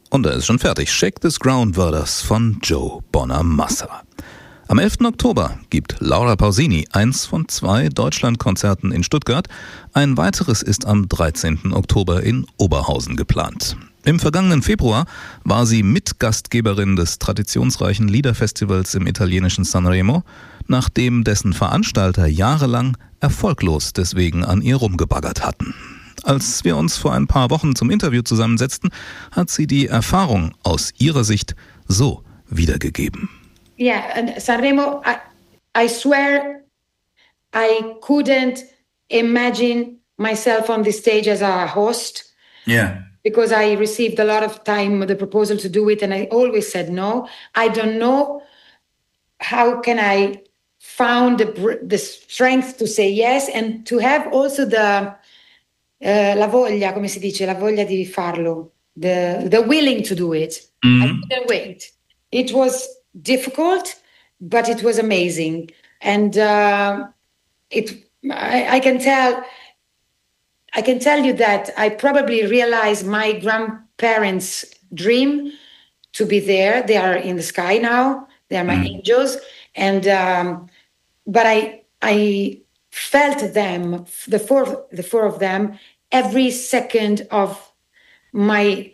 Und er ist schon fertig. Shake This Ground war das von Joe Bonamassa. Am 11. Oktober gibt Laura Pausini eins von 2 Deutschlandkonzerten in Stuttgart. Ein weiteres ist am 13. Oktober in Oberhausen geplant. Im vergangenen Februar war sie Mitgastgeberin des traditionsreichen Liederfestivals im italienischen Sanremo, nachdem dessen Veranstalter jahrelang erfolglos deswegen an ihr rumgebaggert hatten. Als wir uns vor ein paar Wochen zum Interview zusammensetzten, hat sie die Erfahrung aus ihrer Sicht so wiedergegeben. Yeah, and Sanremo, I swear I couldn't imagine myself on the stage as a host. Yeah. Because I received a lot of time the proposal to do it and I always said no. I don't know how can I found the strength to say yes and to have also the la voglia, come si dice, la voglia di farlo, the willing to do it. I couldn't wait. It was difficult, but it was amazing. And I can tell you that I probably realized my grandparents' dream to be there. They are in the sky now. They are my angels. And but I felt them, the four of them, every second of my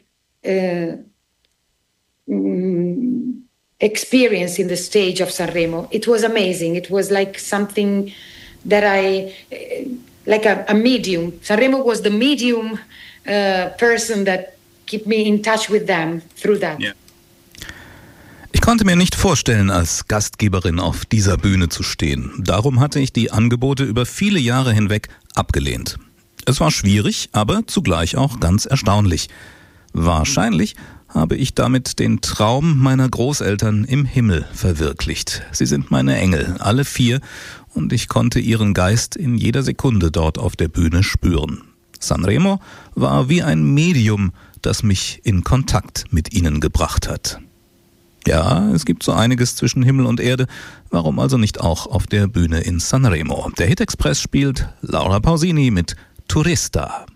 experience in the stage of Sanremo. It was amazing. It was like something that like a medium. Sanremo was the medium person that kept me in touch with them through that. Yeah. Ich konnte mir nicht vorstellen, als Gastgeberin auf dieser Bühne zu stehen. Darum hatte ich die Angebote über viele Jahre hinweg abgelehnt. Es war schwierig, aber zugleich auch ganz erstaunlich. Wahrscheinlich habe ich damit den Traum meiner Großeltern im Himmel verwirklicht. Sie sind meine Engel, alle 4, und ich konnte ihren Geist in jeder Sekunde dort auf der Bühne spüren. Sanremo war wie ein Medium, das mich in Kontakt mit ihnen gebracht hat. Ja, es gibt so einiges zwischen Himmel und Erde, warum also nicht auch auf der Bühne in Sanremo? Der Hit Express spielt Laura Pausini mit Turista.